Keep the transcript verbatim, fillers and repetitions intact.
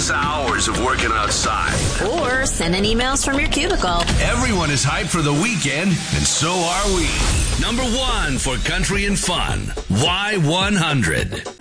endless hours of working outside. Or sending emails from your cubicle. Everyone is hyped for the weekend, and so are we. Number one for country and fun, Y one hundred.